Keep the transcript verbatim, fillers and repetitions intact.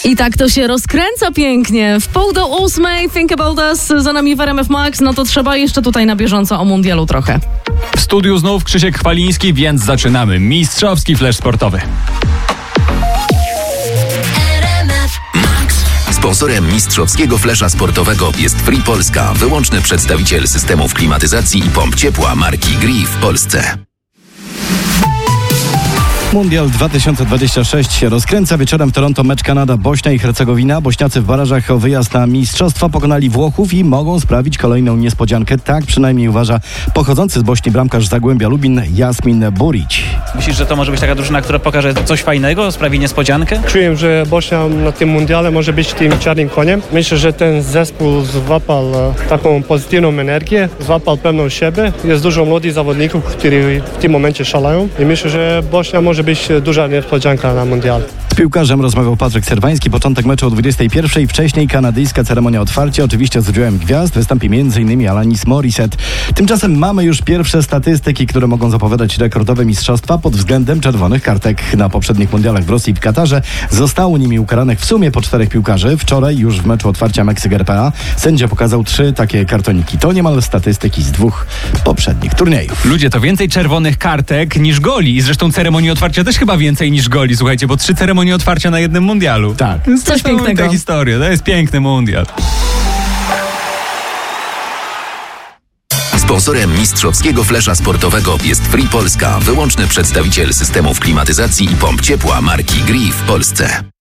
I tak to się rozkręca pięknie. W pół do ósmej Think About Us za nami w R M F Max. No to trzeba jeszcze tutaj na bieżąco o mundialu trochę. W studiu znów Krzysiek Chwaliński, więc zaczynamy. Mistrzowski flash sportowy. Sponsorem mistrzowskiego flesza sportowego jest Free Polska, wyłączny przedstawiciel systemów klimatyzacji i pomp ciepła marki Gree w Polsce. Mundial dwa tysiące dwudziesty szósty się rozkręca. Wieczorem w Toronto mecz Kanada-Bośnia i Hercegowina. Bośniacy w barażach o wyjazd na mistrzostwa pokonali Włochów i mogą sprawić kolejną niespodziankę. Tak przynajmniej uważa pochodzący z Bośni bramkarz Zagłębia Lubin Jasmin Burić. Myślisz, że to może być taka drużyna, która pokaże coś fajnego, sprawi niespodziankę? Czuję, że Bośnia na tym mundiale może być tym czarnym koniem. Myślę, że ten zespół złapał taką pozytywną energię, złapał pewność siebie. Jest dużo młodych zawodników, którzy w tym momencie szalają i myślę, że Bośnia może być duża niespodzianka na mundial. Z piłkarzem rozmawiał Patryk Serwański. Początek meczu o dwudziestej pierwszej. Wcześniej kanadyjska ceremonia otwarcia. Oczywiście z udziałem gwiazd. Wystąpi m.in. Alanis Morissette. Tymczasem mamy już pierwsze statystyki, które mogą zapowiadać rekordowe mistrzostwa pod względem czerwonych kartek. Na poprzednich mundialach w Rosji i w Katarze zostało nimi ukaranych w sumie po czterech piłkarzy. Wczoraj już w meczu otwarcia Meksyk R P A sędzia pokazał trzy takie kartoniki. To niemal statystyki z dwóch poprzednich turniejów. Ludzie, to więcej czerwonych kartek niż goli. I zresztą ceremonii otwarcia też chyba więcej niż goli, słuchajcie, bo trzy ceremonie otwarcia na jednym mundialu. Tak. Coś pięknego. Ta historia, to jest piękny mundial. Sponsorem mistrzowskiego flesza sportowego jest Free Polska, wyłączny przedstawiciel systemów klimatyzacji i pomp ciepła marki Gree w Polsce.